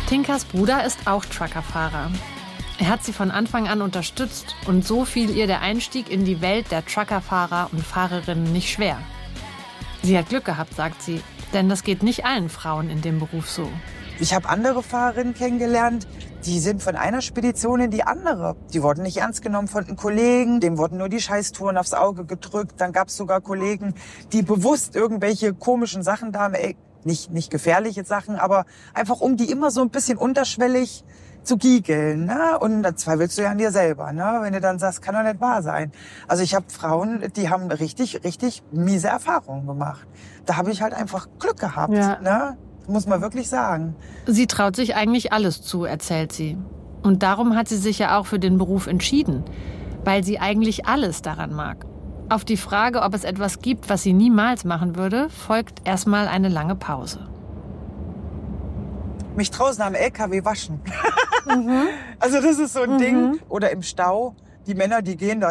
Tinkas Bruder ist auch Truckerfahrer. Er hat sie von Anfang an unterstützt und so fiel ihr der Einstieg in die Welt der Truckerfahrer und Fahrerinnen nicht schwer. Sie hat Glück gehabt, sagt sie, denn das geht nicht allen Frauen in dem Beruf so. Ich habe andere Fahrerinnen kennengelernt, die sind von einer Spedition in die andere. Die wurden nicht ernst genommen von den Kollegen, dem wurden nur die Scheißtouren aufs Auge gedrückt. Dann gab es sogar Kollegen, die bewusst irgendwelche komischen Sachen da haben, nicht gefährliche Sachen, aber einfach um die immer so ein bisschen unterschwellig zu giegeln. Ne? Und dann zweifelst du ja an dir selber, ne? Wenn du dann sagst, kann doch nicht wahr sein. Also ich habe Frauen, die haben richtig miese Erfahrungen gemacht. Da habe ich halt einfach Glück gehabt. Ja. Ne? Muss man wirklich sagen. Sie traut sich eigentlich alles zu, erzählt sie. Und darum hat sie sich ja auch für den Beruf entschieden, weil sie eigentlich alles daran mag. Auf die Frage, ob es etwas gibt, was sie niemals machen würde, folgt erstmal eine lange Pause. Mich draußen am LKW waschen. Also das ist so ein Ding. Oder im Stau. Die Männer, die gehen da